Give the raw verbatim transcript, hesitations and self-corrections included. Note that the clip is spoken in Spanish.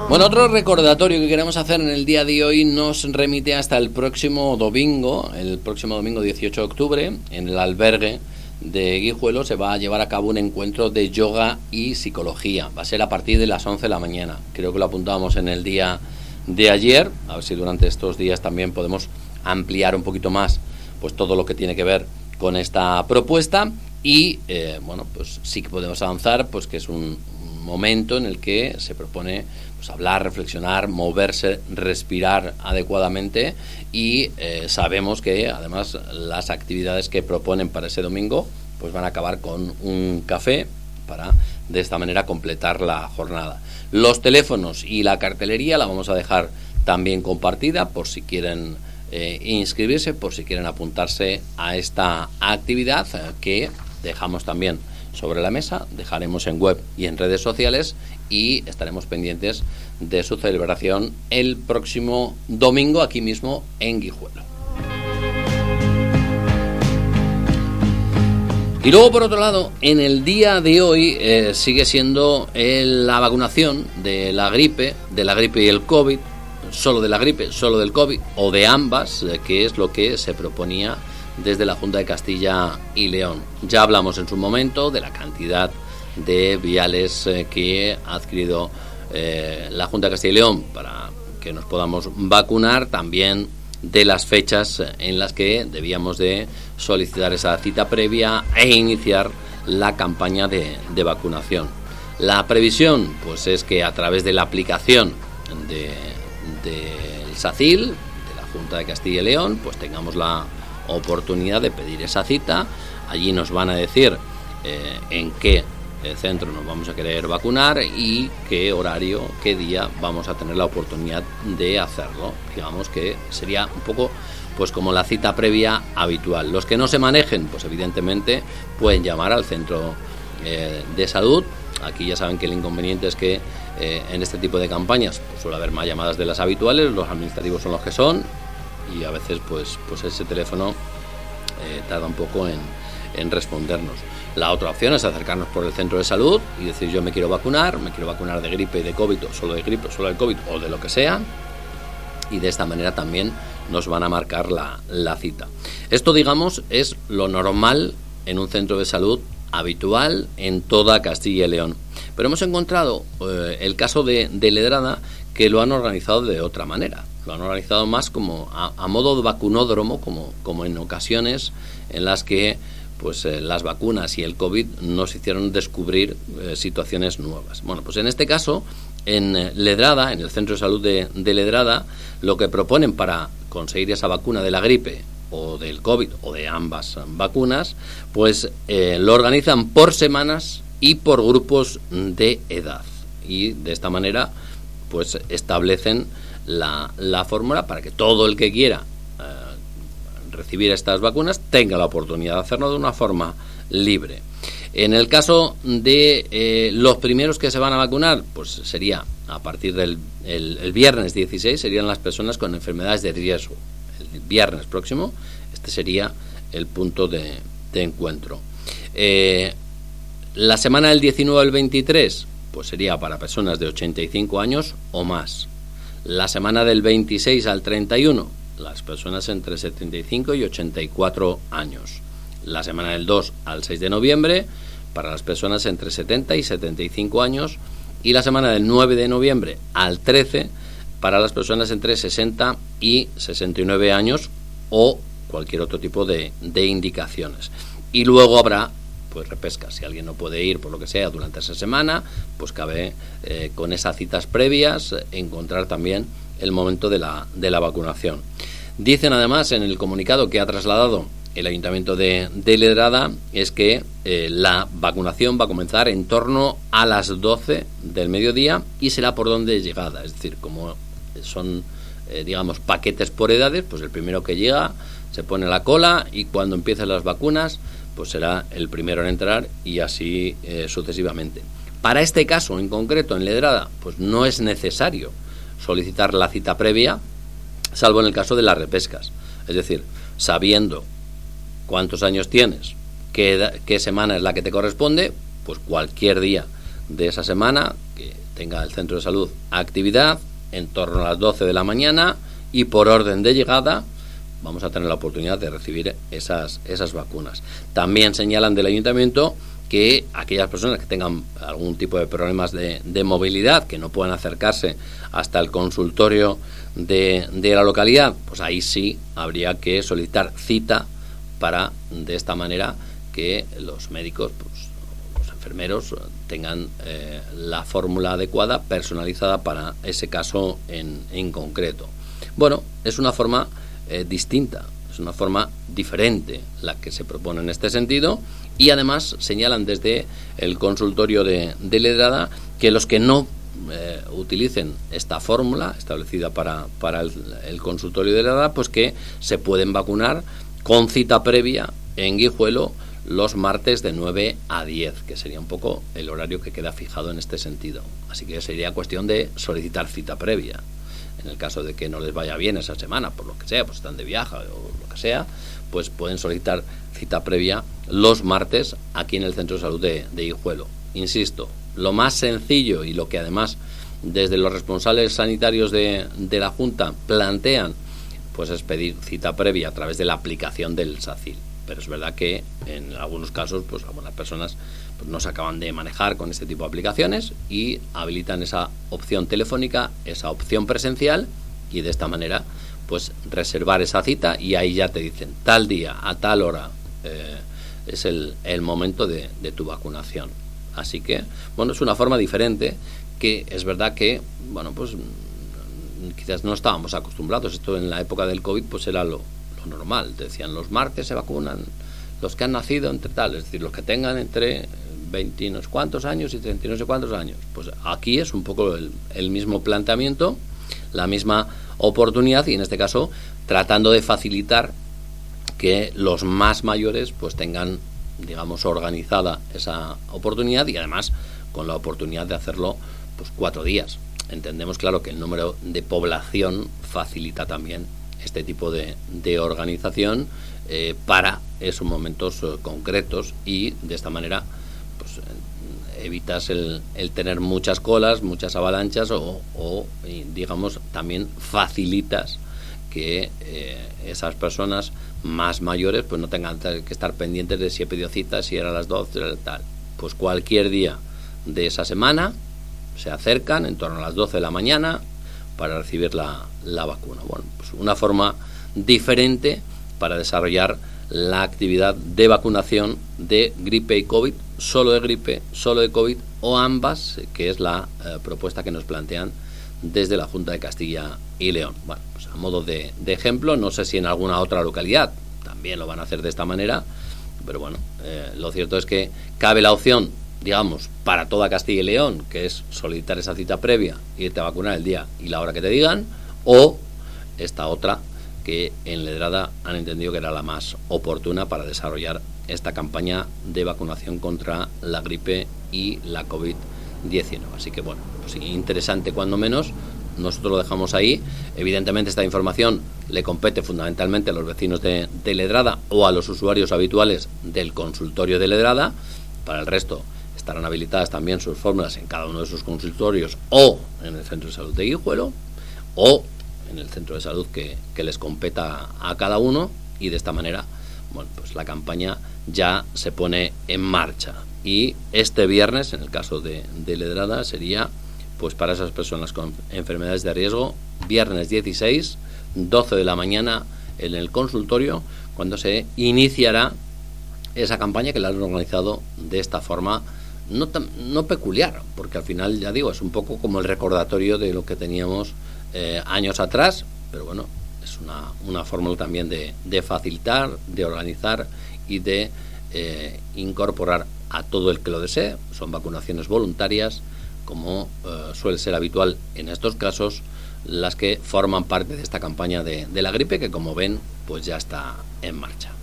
Bueno, otro recordatorio que queremos hacer en el día de hoy nos remite hasta el próximo domingo, el próximo domingo dieciocho de octubre, en el albergue de Guijuelo se va a llevar a cabo un encuentro de yoga y psicología. Va a ser a partir de las once de la mañana. Creo que lo apuntábamos en el día de ayer, a ver si durante estos días también podemos ampliar un poquito más pues todo lo que tiene que ver con esta propuesta y eh, bueno, pues sí que podemos avanzar, pues que es un, un momento en el que se propone pues hablar, reflexionar, moverse, respirar adecuadamente y eh, sabemos que además las actividades que proponen para ese domingo pues van a acabar con un café para de esta manera completar la jornada. Los teléfonos y la cartelería la vamos a dejar también compartida por si quieren eh, inscribirse, por si quieren apuntarse a esta actividad eh, que dejamos también sobre la mesa, dejaremos en web y en redes sociales y estaremos pendientes de su celebración el próximo domingo aquí mismo en Guijuelo. Y luego, por otro lado, en el día de hoy eh, sigue siendo eh, la vacunación de la gripe, de la gripe y el COVID, solo de la gripe, solo del COVID, o de ambas, eh, que es lo que se proponía desde la Junta de Castilla y León. Ya hablamos en su momento de la cantidad de viales eh, que ha adquirido eh, la Junta de Castilla y León para que nos podamos vacunar, también de las fechas en las que debíamos de solicitar esa cita previa e iniciar la campaña de, de vacunación. La previsión pues es que a través de la aplicación de, del SACIL, de la Junta de Castilla y León, pues tengamos la oportunidad de pedir esa cita. Allí nos van a decir eh, en qué centro nos vamos a querer vacunar y qué horario, qué día vamos a tener la oportunidad de hacerlo. Digamos que sería un poco pues como la cita previa habitual. Los que no se manejen, pues evidentemente pueden llamar al centro eh, de salud. Aquí ya saben que el inconveniente es que eh, en este tipo de campañas pues suele haber más llamadas de las habituales, los administrativos son los que son y a veces pues, pues ese teléfono eh, tarda un poco en, en respondernos. La otra opción es acercarnos por el centro de salud y decir yo me quiero vacunar, me quiero vacunar de gripe y de COVID, o solo de gripe, o solo de COVID, o de lo que sea, y de esta manera también nos van a marcar la, la cita. Esto, digamos, es lo normal en un centro de salud habitual en toda Castilla y León. Pero hemos encontrado eh, el caso de, de Ledrada, que lo han organizado de otra manera. Lo han organizado más como a, a modo de vacunódromo, como, como en ocasiones en las que pues eh, las vacunas y el COVID nos hicieron descubrir eh, situaciones nuevas. Bueno, pues en este caso, en eh, Ledrada, en el Centro de Salud de, de Ledrada, lo que proponen para conseguir esa vacuna de la gripe o del COVID o de ambas vacunas, pues eh, lo organizan por semanas y por grupos de edad. Y de esta manera, pues establecen la, la fórmula para que todo el que quiera recibir estas vacunas tenga la oportunidad de hacerlo de una forma libre. En el caso de eh, los primeros que se van a vacunar, pues sería a partir del el, el viernes dieciséis, serían las personas con enfermedades de riesgo. El viernes próximo, este sería el punto de, de encuentro. Eh, la semana del diecinueve al veintitrés, pues sería para personas de ochenta y cinco años o más. La semana del veintiséis al treinta y uno, las personas entre setenta y cinco y ochenta y cuatro años. La semana del dos al seis de noviembre para las personas entre setenta y setenta y cinco años y la semana del nueve de noviembre al trece para las personas entre sesenta y sesenta y nueve años o cualquier otro tipo de, de indicaciones. Y luego habrá pues repesca. Si alguien no puede ir por lo que sea durante esa semana, pues cabe eh, con esas citas previas encontrar también el momento de la, de la vacunación. Dicen además en el comunicado que ha trasladado el Ayuntamiento de, de Ledrada es que eh, la vacunación va a comenzar en torno a las doce del mediodía y será por donde de llegada, es decir, como son eh, digamos paquetes por edades, pues el primero que llega se pone la cola y cuando empiecen las vacunas pues será el primero en entrar y así eh, sucesivamente. Para este caso en concreto en Ledrada pues no es necesario solicitar la cita previa, salvo en el caso de las repescas. Es decir, sabiendo cuántos años tienes, qué, qué semana es la que te corresponde, pues cualquier día de esa semana que tenga el centro de salud actividad en torno a las doce de la mañana y por orden de llegada vamos a tener la oportunidad de recibir esas, esas vacunas. También señalan del ayuntamiento que aquellas personas que tengan algún tipo de problemas de, de movilidad, que no puedan acercarse hasta el consultorio de, de la localidad, pues ahí sí habría que solicitar cita para, de esta manera, que los médicos, pues, los enfermeros, tengan eh, la fórmula adecuada, personalizada para ese caso en, en concreto. Bueno, es una forma eh, distinta, es una forma diferente la que se propone en este sentido, y además señalan desde el consultorio de, de Ledrada que los que no eh, utilicen esta fórmula establecida para, para el, el consultorio de Ledrada, pues que se pueden vacunar con cita previa en Guijuelo los martes de nueve a diez, que sería un poco el horario que queda fijado en este sentido. Así que sería cuestión de solicitar cita previa. En el caso de que no les vaya bien esa semana, por lo que sea, pues están de viaje o lo que sea, pues pueden solicitar cita previa los martes aquí en el Centro de Salud de, de Guijuelo. Insisto, lo más sencillo y lo que además desde los responsables sanitarios de, de la Junta plantean, pues es pedir cita previa a través de la aplicación del SACIL. Pero es verdad que en algunos casos, pues algunas personas pues no se acaban de manejar con este tipo de aplicaciones y habilitan esa opción telefónica, esa opción presencial, y de esta manera pues reservar esa cita, y ahí ya te dicen tal día, a tal hora eh, es el, el momento de, de tu vacunación. Así que, bueno, es una forma diferente que es verdad que, bueno, pues quizás no estábamos acostumbrados. Esto en la época del COVID pues era lo normal. Te decían, los martes se vacunan los que han nacido entre tal, es decir, los que tengan entre veinte y no sé cuántos años y treinta y no sé cuántos años. Pues aquí es un poco el, el mismo planteamiento, la misma oportunidad, y en este caso tratando de facilitar que los más mayores pues tengan, digamos, organizada esa oportunidad, y además con la oportunidad de hacerlo pues cuatro días. Entendemos, claro, que el número de población facilita también este tipo de, de organización eh, para esos momentos eh, concretos, y de esta manera pues eh, evitas el, el tener muchas colas, muchas avalanchas, o, o y, digamos, también facilitas que eh, esas personas más mayores pues no tengan que estar pendientes de si he pedido cita, si era a las doce, tal. Pues cualquier día de esa semana se acercan en torno a las doce de la mañana para recibir la, la vacuna. Bueno, pues una forma diferente para desarrollar la actividad de vacunación de gripe y COVID, solo de gripe, solo de COVID o ambas, que es la eh, propuesta que nos plantean desde la Junta de Castilla y León. Bueno, pues a modo de, de ejemplo, no sé si en alguna otra localidad también lo van a hacer de esta manera, pero bueno, eh, lo cierto es que cabe la opción, digamos, para toda Castilla y León, que es solicitar esa cita previa, irte a vacunar el día y la hora que te digan, o esta otra que en Ledrada han entendido que era la más oportuna para desarrollar esta campaña de vacunación contra la gripe y la COVID diecinueve. Así que bueno, pues interesante cuando menos. Nosotros lo dejamos ahí. Evidentemente esta información le compete fundamentalmente a los vecinos de, de Ledrada o a los usuarios habituales del consultorio de Ledrada. Para el resto estarán habilitadas también sus fórmulas en cada uno de sus consultorios o en el Centro de Salud de Guijuelo o en el centro de salud que, que les competa a cada uno, y de esta manera, bueno, pues la campaña ya se pone en marcha. Y este viernes, en el caso de, de Ledrada, sería pues para esas personas con enfermedades de riesgo, viernes dieciséis, doce de la mañana en el consultorio, cuando se iniciará esa campaña que la han organizado de esta forma no, tan, no peculiar, porque al final, ya digo, es un poco como el recordatorio de lo que teníamos eh, años atrás, pero bueno, es una, una fórmula también de, de facilitar, de organizar y de eh, incorporar a todo el que lo desee. Son vacunaciones voluntarias, como eh, suele ser habitual en estos casos, las que forman parte de esta campaña de, de la gripe, que como ven, pues ya está en marcha.